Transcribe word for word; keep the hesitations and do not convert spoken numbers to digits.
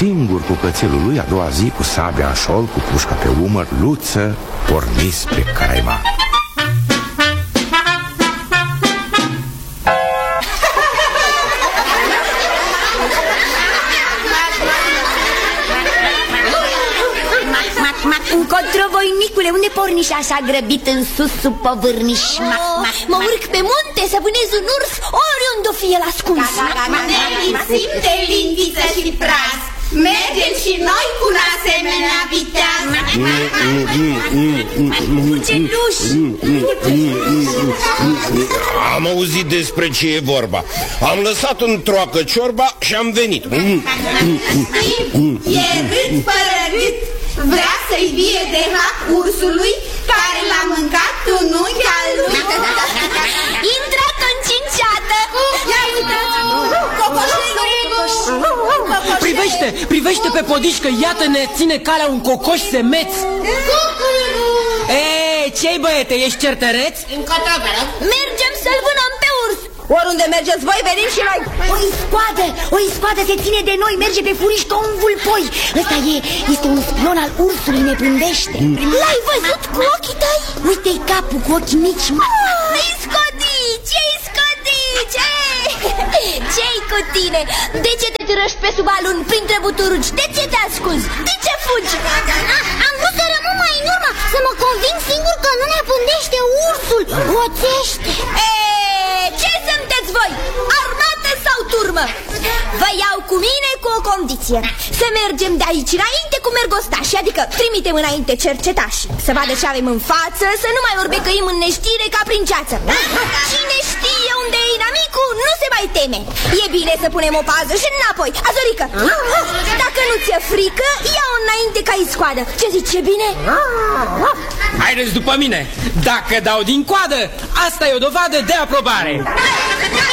Singur cu cățelul lui, a doua zi, cu sabia în șol, cu pușca pe umăr, Luță porni spre Craima. Încotro, voinicule, unde porniși așa grăbit în sus sub povârniș? Oh, mă urc pe munte să vânez un urs oriunde o fie el ascuns. Ne lipsim de lindiță și praz. Mergem și noi cu un asemenea viteaz. Am auzit despre ce e vorba. Am lăsat în troacă ciorba și am venit. E râd fără râd. Vrea să-i vie de hac ursului care l-a mâncat un unchi al lui. Intră-t încinciată. Ia uitați, cocoșelul. Privește, privește pe podișcă, iată ne ține calea un cocoș semeț. Ei, ce-i băiete, ești certăreț? Mergem să-l vânăm pe urs. Oriunde mergeți voi, venim și noi. O iscoadă, o iscoadă se ține de noi, merge pe furiș ca un vulpoi. Ăsta e, este un spion al ursului, ne pândește. L-ai văzut cu ochii tăi? Uite-i capul cu ochi mici. Iscodici, iscodici. Ce-i cu tine? De ce te târăști pe sub alun printre buturugi? De ce te ascunzi? De ce fugi? Am vrut să rămân mai în urmă, să mă conving singur că nu ne pândește ursul. Oțește. Eee, ce sunteți voi? Armată sau turmă? Vă iau cu mine cu o condiție. Să mergem de aici înainte cu mergostași, adică trimitem înainte cercetași, să vadă ce avem în față, să nu mai orbecăim în neștire ca prin ceață. Cine știe unde e inamicul, nu se mai teme. E bine să punem o pază și înapoi. Azorică, dacă nu ți-e frică, ia-o înainte ca iscoadă. Ce zici, e bine? Haideți după mine. Dacă dau din coadă, asta e o dovadă de aprobare.